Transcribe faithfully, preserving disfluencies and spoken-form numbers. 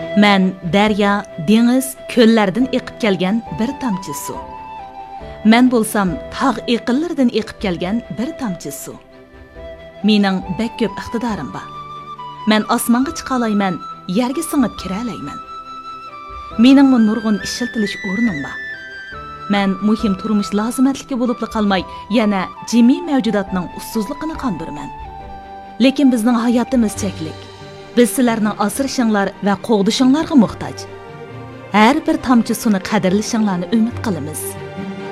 Mən dərya, deniz, köllərdən eqib gələn bir tamçı su. Mən bolsam tağ eqillərdən eqib gələn bir tamçı su. Mening bək köp iqtidarım var. Mən osmonga chiqa olayman, yerga singib kira olayman. Mening nurg'un ishiltilish o'rnim bor. Mən muhim turmush lozimatligi bo'lib qolmay, yana jimiy mavjudotning ussuzligini qondirman. Lekin bizning hayotimiz cheklik. Biz sizlarning asrishinglar va qo'g'dishinglarga muhtoj. Har bir tomchi suvni qadrlashinglarni umid qilamiz.